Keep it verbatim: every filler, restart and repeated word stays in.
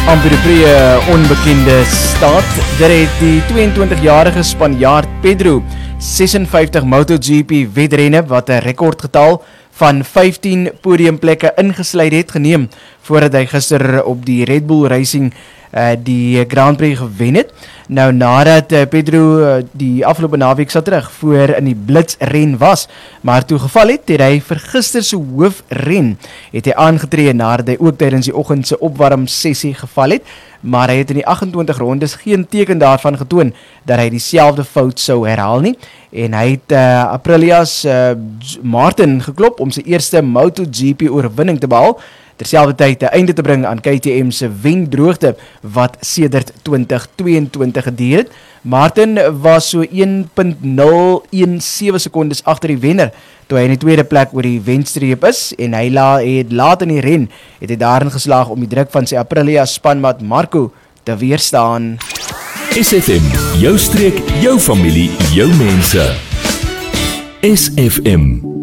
amper die onbekende staat. Daar het die tweeëntwintigjarige Spanjaard Pedro sesenvyftig MotoGP wedrenne wat 'n rekordgetal van vyftien podiumplekke ingesluit het geneem voordat hy gister op die Red Bull Racing uh, die Grand Prix gewen het. Nou nadat uh, Pedro uh, die afgelope naweek sal terug voor in die blitsren was, maar toe geval het, het hy vir gister se hoofren het hy aangetree nadat hy ook tydens die oggend se opwarm sessie geval het, maar hy het in die agt-en-twintig rondes geen teken daarvan getoon dat hy dieselfde fout sou herhaal nie, en hy het uh, Aprilia's uh, Martin geklop om sy eerste MotoGP oorwinning te behaal, terselfdertyd 'n einde te bring aan K T M se wendroogte wat sedert twintig tweeëntwintig geduur het. Martin was so een punt nul een sewe sekondes agter die wenner toe hy in die tweede plek oor die wenstreep is, en hy la, het laat in die ren het hy daarin geslaag om die druk van sy Aprilia spanmaat Marco te weerstaan. S F M, jou streek, jou familie, jou mense. S F M